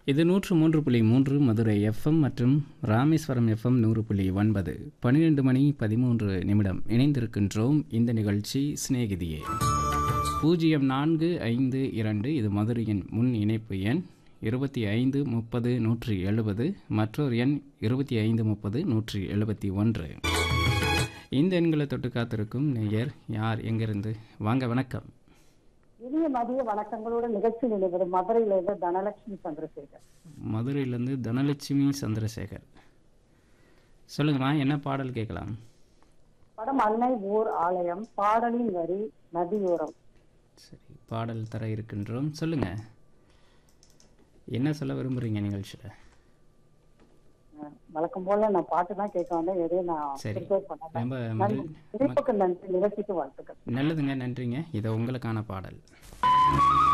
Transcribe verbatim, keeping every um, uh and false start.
இது நூற்று மூன்று புள்ளி மூன்று மதுரை எஃப்எம் மற்றும் ராமேஸ்வரம் எஃப்எம் நூறு புள்ளி ஒன்பது. பன்னிரெண்டு மணி பதிமூன்று நிமிடம் இணைந்திருக்கின்றோம். இந்த நிகழ்ச்சி சிநேகிதியே. பூஜ்ஜியம் நான்கு ஐந்து இரண்டு இது மதுரையின் முன் இணைப்பு எண். இருபத்தி ஐந்து முப்பது நூற்றி எழுபது மற்றொரு எண் இருபத்தி ஐந்து முப்பது நூற்றி எழுபத்தி ஒன்று. இந்த எண்களை தொட்டு காத்திருக்கும் நேயர் யார், எங்கிருந்து? வாங்க, வணக்கம். இனிய மதிய வணக்கங்களோட நிகழ்ச்சி நினைவு மதுரையிலிருந்து தனலட்சுமி சந்திரசேகர். மதுரையிலேருந்து தனலட்சுமி சந்திரசேகர். சொல்லுங்கம்மா, என்ன பாடல் கேட்கலாம்? படம் அன்னை ஓர் ஆலயம், பாடலின் வரி நதியோரம். சரி, பாடல் தர இருக்கின்றோம். சொல்லுங்க, என்ன சொல்ல விரும்புறீங்க நிகழ்ச்சியில்? வழக்கம் போல நான் பாட்டு தான் கேட்க வந்தேன். எதையும் நான் சரி, prepare பண்ணல. ரொம்ப நன்றி. மகிழ்- இணைப்புக்கு நன்றி, நிகழ்ச்சிக்கு வாழ்த்துக்கள். நல்லதுங்க, நன்றிங்க. இதை உங்களுக்கான பாடல்.